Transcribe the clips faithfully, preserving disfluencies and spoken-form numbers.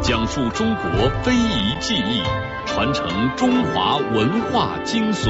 讲述中国非遗技艺，传承中华文化精髓。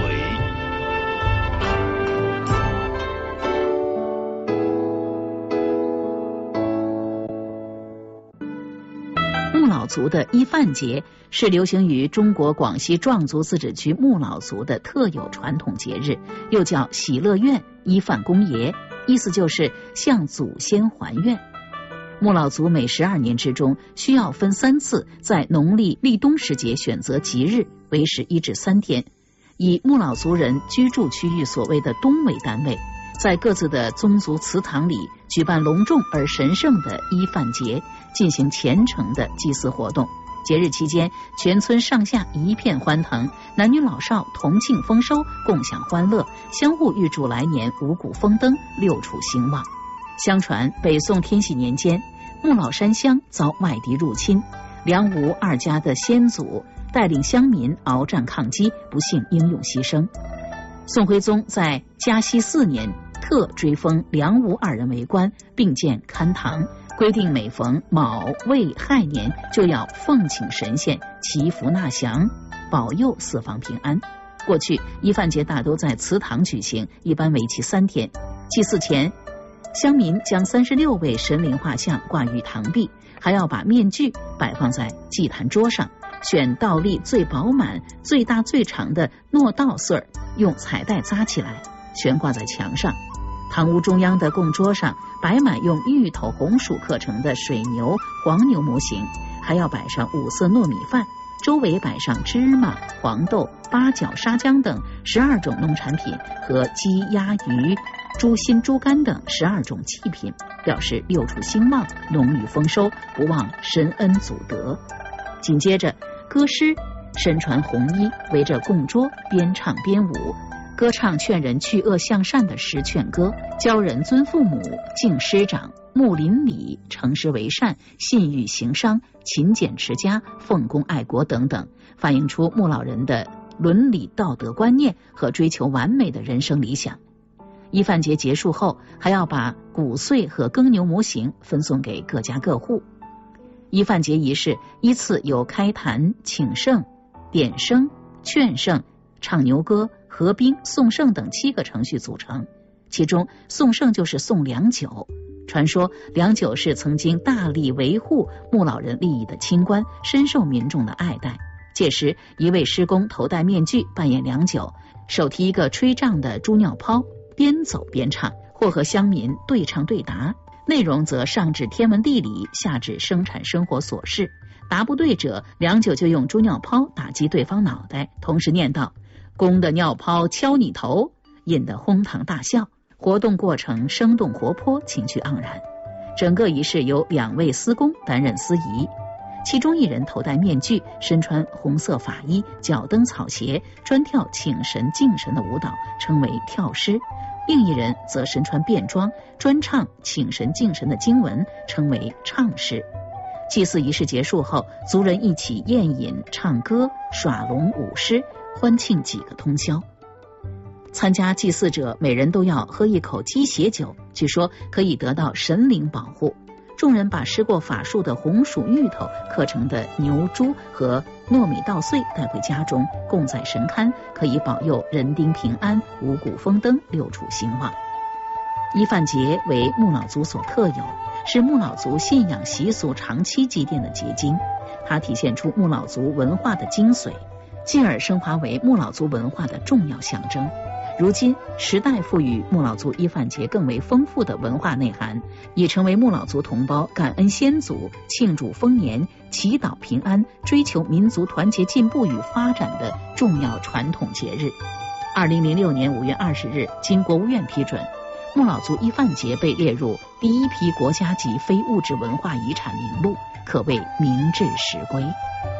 木老族的衣饭节是流行于中国广西壮族自治区木老族的特有传统节日，又叫喜乐愿、衣饭公爷，意思就是向祖先还愿。木老族每十二年之中需要分三次在农历立冬时节选择吉日，为时一至三天，以木老族人居住区域所谓的冬为单位，在各自的宗族祠堂里举办隆重而神圣的衣饭节，进行虔诚的祭祀活动。节日期间，全村上下一片欢腾，男女老少同庆丰收，共享欢乐，相互预祝来年五谷丰登，六畜兴旺。相传北宋天禧年间，木老山乡遭外敌入侵，梁吴二家的先祖带领乡民鏖战抗击，不幸英勇牺牲。宋徽宗在嘉熙四年特追封梁吴二人为官，并建刊堂，规定每逢卯、未、亥年就要奉请神仙祈福纳祥，保佑四方平安。过去衣饭节大都在祠堂举行，一般为期三天。祭祀前，乡民将三十六位神灵画像挂于堂壁，还要把面具摆放在祭坛桌上，选倒立最饱满、最大最长的糯稻穗儿，用彩带扎起来，悬挂在墙上。堂屋中央的供桌上摆满用芋头、红薯刻成的水牛、黄牛模型，还要摆上五色糯米饭，周围摆上芝麻、黄豆、八角、沙姜等十二种农产品和鸡、鸭、鱼、猪心、猪肝等十二种祭品，表示六畜兴旺、农渔丰收，不忘深恩祖德。紧接着，歌师身穿红衣，围着供桌边唱边舞，歌唱劝人去恶向善的十劝歌，教人尊父母、敬师长、睦邻里、诚实为善、信誉行商、勤俭持家、奉公爱国等等，反映出木老人的伦理道德观念和追求完美的人生理想。衣饭节结束后，还要把谷穗和耕牛模型分送给各家各户。衣饭节仪式依次由开坛、请圣、点声、劝圣、唱牛歌、合兵、送圣等七个程序组成。其中送圣就是送良酒，传说良酒是曾经大力维护木老人利益的清官，深受民众的爱戴。届时一位师公头戴面具扮演良酒，手提一个吹胀的猪尿泡，边走边唱，或和乡民对唱对答，内容则上至天文地理，下至生产生活琐事。答不对者，良酒就用猪尿泡打击对方脑袋，同时念道：公的尿泡敲你头，引得哄堂大笑。活动过程生动活泼，情趣盎然。整个仪式由两位司公担任司仪，其中一人头戴面具，身穿红色法衣，脚蹬草鞋，专跳请神敬神的舞蹈，称为跳狮；另一人则身穿便装，专唱请神敬神的经文，称为唱诗。祭祀仪式结束后，族人一起宴饮、唱歌、耍龙舞狮，欢庆几个通宵。参加祭祀者每人都要喝一口鸡血酒，据说可以得到神灵保护。众人把施过法术的红薯、芋头刻成的牛、猪和糯米稻穗带回家中，供在神龛，可以保佑人丁平安、五谷丰登、六畜兴旺。衣饭节为木老族所特有，是木老族信仰习俗长期积淀的结晶，它体现出木老族文化的精髓，进而升华为木老族文化的重要象征。如今时代赋予木老族衣饭节更为丰富的文化内涵，已成为木老族同胞感恩先祖、庆祝丰年、祈祷平安、追求民族团结进步与发展的重要传统节日。二零零六年五月二十日，经国务院批准，木老族衣饭节被列入第一批国家级非物质文化遗产名录，可谓名至实归。